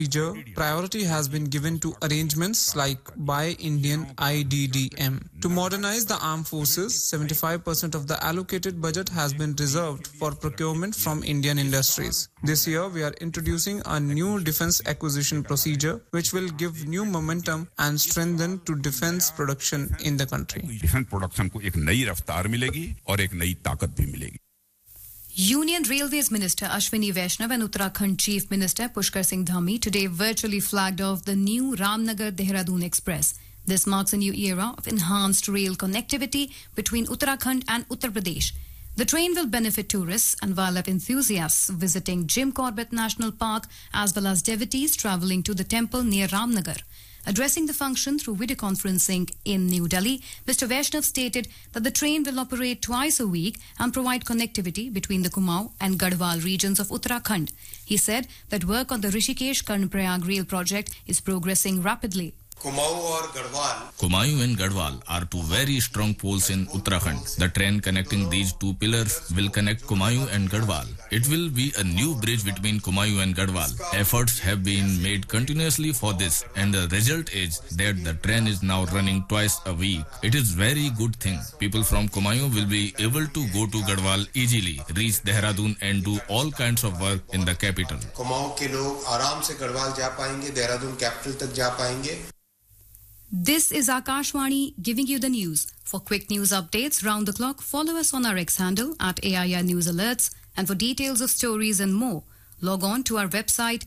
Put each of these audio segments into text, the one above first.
Priority has been given to arrangements like Buy Indian IDDM. To modernize the armed forces, 75% of the allocated budget has been reserved for procurement from Indian industries. This year, we are introducing a new defense acquisition procedure, which will give new momentum and strengthen to defense production in the country. Defense production को एक नई रफ्तार मिलेगी और एक नई ताकत भी मिलेगी. Union Railways Minister Ashwini Vaishnav and Uttarakhand Chief Minister Pushkar Singh Dhami today virtually flagged off the new Ramnagar-Dehradun Express. This marks a new era of enhanced rail connectivity between Uttarakhand and Uttar Pradesh. The train will benefit tourists and wildlife enthusiasts visiting Jim Corbett National Park as well as devotees travelling to the temple near Ramnagar. Addressing the function through video conferencing in New Delhi, Mr. Vaishnav stated that the train will operate twice a week and provide connectivity between the Kumaon and Garhwal regions of Uttarakhand. He said that work on the Rishikesh-Karnaprayag rail project is progressing rapidly. Kumaon and Garhwal are two very strong poles in Uttarakhand. The train connecting these two pillars will connect Kumaon and Garhwal. It will be a new bridge between Kumaon and Garhwal. Efforts have been made continuously for this, and the result is that the train is now running twice a week. It is very good thing. People from Kumaon will be able to go to Garhwal easily, reach Dehradun and do all kinds of work in the capital. Kumaon के लोग आराम से गढ़वाल जा पाएंगे, Dehradun capital तक जा पाएंगे. This is Akashvani giving you the news. For quick news updates round the clock, follow us on our X handle at AIR News Alerts. And for details of stories and more, log on to our website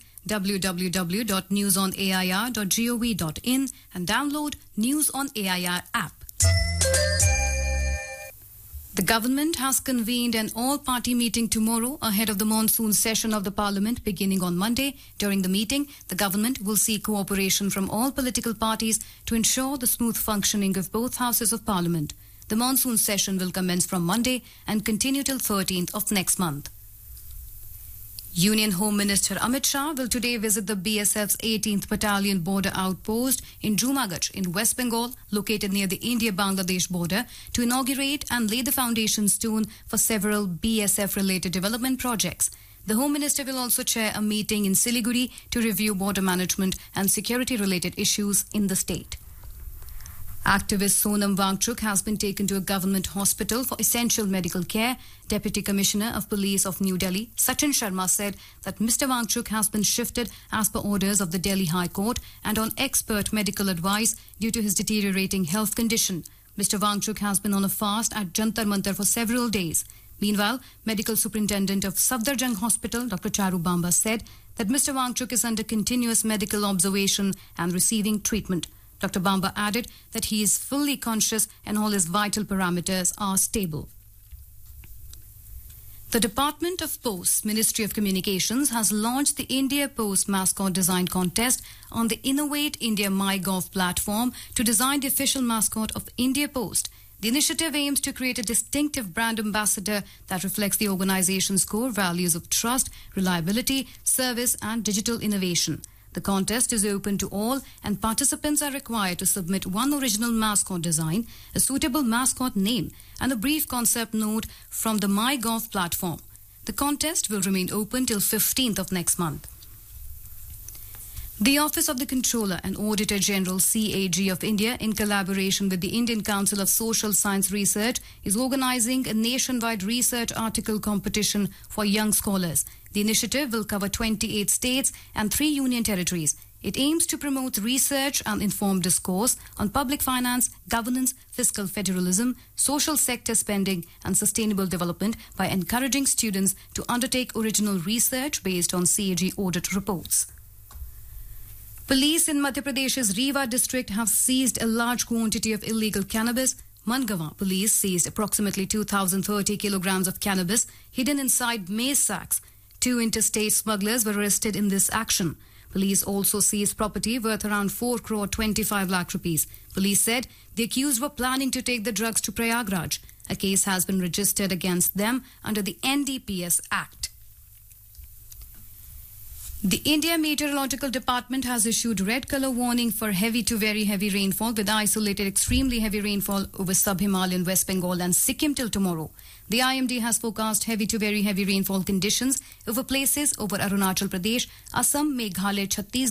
www.newsonair.gov.in and download News on AIR app. The government has convened an all-party meeting tomorrow ahead of the monsoon session of the parliament beginning on Monday. During the meeting, the government will seek cooperation from all political parties to ensure the smooth functioning of both houses of parliament. The monsoon session will commence from Monday and continue till 13th of next month. Union Home Minister Amit Shah will today visit the BSF's 18th Battalion border outpost in Jumagach in West Bengal, located near the India-Bangladesh border, to inaugurate and lay the foundation stone for several BSF-related development projects. The Home Minister will also chair a meeting in Siliguri to review border management and security-related issues in the state. Activist Sonam Wangchuk has been taken to a government hospital for essential medical care. Deputy Commissioner of Police of New Delhi, Sachin Sharma, said that Mr. Wangchuk has been shifted as per orders of the Delhi High Court and on expert medical advice due to his deteriorating health condition. Mr. Wangchuk has been on a fast at Jantar Mantar for several days. Meanwhile, Medical Superintendent of Safdarjung Hospital, Dr. Charu Bamba, said that Mr. Wangchuk is under continuous medical observation and receiving treatment. Dr. Bamba added that he is fully conscious and all his vital parameters are stable. The Department of Posts, Ministry of Communications, has launched the India Post Mascot Design Contest on the Innovate India MyGov platform to design the official mascot of India Post. The initiative aims to create a distinctive brand ambassador that reflects the organization's core values of trust, reliability, service, and digital innovation. The contest is open to all and participants are required to submit one original mascot design, a suitable mascot name and a brief concept note from the MyGov platform. The contest will remain open till 15th of next month. The Office of the Controller and Auditor General CAG of India, in collaboration with the Indian Council of Social Science Research, is organizing a nationwide research article competition for young scholars. The initiative will cover 28 states and 3 union territories. It aims to promote research and informed discourse on public finance, governance, fiscal federalism, social sector spending and sustainable development by encouraging students to undertake original research based on CAG audit reports. Police in Madhya Pradesh's Rewa district have seized a large quantity of illegal cannabis. Mangawa police seized approximately 2,030 kilograms of cannabis hidden inside maize sacks. 2 interstate smugglers were arrested in this action. Police also seized property worth around 4 crore 25 lakh rupees. Police said the accused were planning to take the drugs to Prayagraj. A case has been registered against them under the NDPS Act. The India Meteorological Department has issued red colour warning for heavy to very heavy rainfall with isolated extremely heavy rainfall over sub-Himalayan West Bengal and Sikkim till tomorrow. The IMD has forecast heavy to very heavy rainfall conditions over places over Arunachal Pradesh, Assam, Meghalaya, Chhattisgarh,